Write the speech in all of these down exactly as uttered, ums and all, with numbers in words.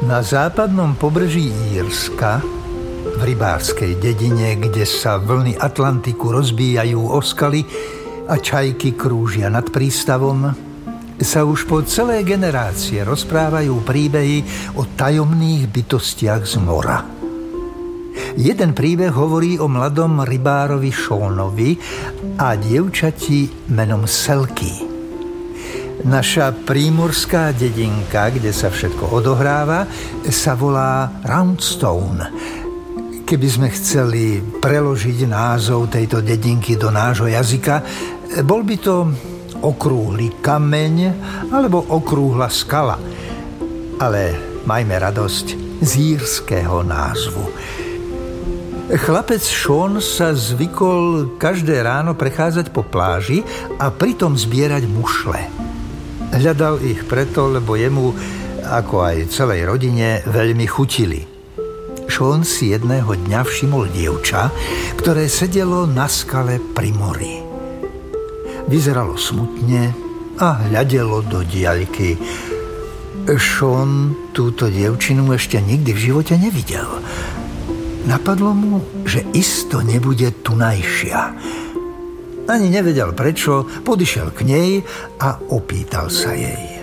Na západnom pobreží Írska, v rybárskej dedine, kde sa vlny Atlantiku rozbíjajú o skaly a čajky krúžia nad prístavom, sa už po celé generácie rozprávajú príbehy o tajomných bytostiach z mora. Jeden príbeh hovorí o mladom rybárovi Seanovi a dievčati menom Selky. Naša prímorská dedinka, kde sa všetko odohráva, sa volá Roundstone. Keby sme chceli preložiť názov tejto dedinky do nášho jazyka, bol by to okrúhly kameň alebo okrúhla skala. Ale majme radosť z írskeho názvu. Chlapec Sean sa zvykol každé ráno prechádzať po pláži a pritom zbierať mušle. Hľadal ich preto, lebo jemu, ako aj celej rodine, veľmi chutili. Sean si jedného dňa všimol dievča, ktoré sedelo na skale pri mori. Vyzeralo smutne a hľadelo do diaľky. Sean túto dievčinu ešte nikdy v živote nevidel. Napadlo mu, že isto nebude tunajšia. Ani nevedel prečo, podišiel k nej a opýtal sa jej.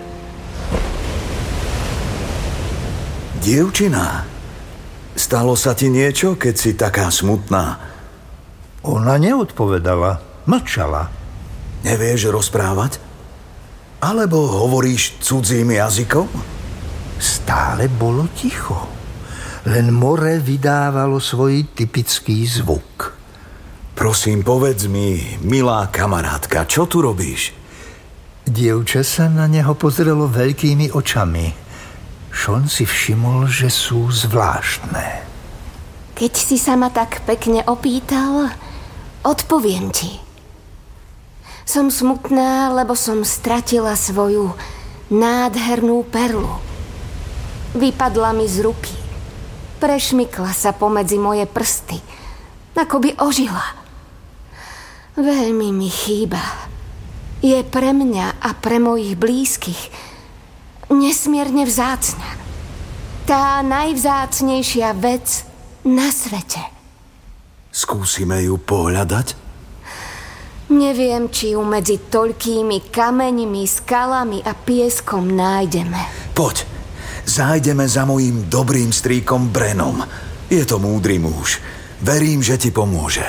Dievčina, stalo sa ti niečo, keď si taká smutná? Ona neodpovedala, mlčala. Nevieš rozprávať? Alebo hovoríš cudzím jazykom? Stále bolo ticho. Len more vydávalo svoj typický zvuk. Prosím, povedz mi, milá kamarátka, čo tu robíš? Dievča sa na neho pozrelo veľkými očami. Sean si všimol, že sú zvláštne. Keď si sa ma tak pekne opýtal, odpoviem ti. Som smutná, lebo som stratila svoju nádhernú perlu. Vypadla mi z ruky. Prešmykla sa pomedzi moje prsty, ako by ožila. Veľmi mi chýba. Je pre mňa a pre mojich blízkych nesmierne vzácna. Tá najvzácnejšia vec na svete. Skúsime ju pohľadať? Neviem, či ju medzi toľkými kameňmi, skalami a pieskom nájdeme. Poď, zájdeme za mojím dobrým strýkom Brenom. Je to múdry muž. Verím, že ti pomôže.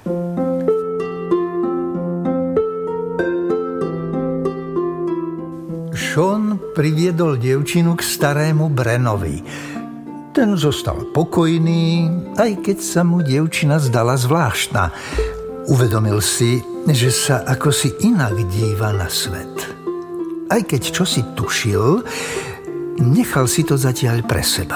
Sean priviedol dievčinu k starému Brenovi. Ten zostal pokojný, aj keď sa mu dievčina zdala zvláštna. Uvedomil si, že sa akosi inak díva na svet. Aj keď čosi tušil, nechal si to zatiaľ pre seba.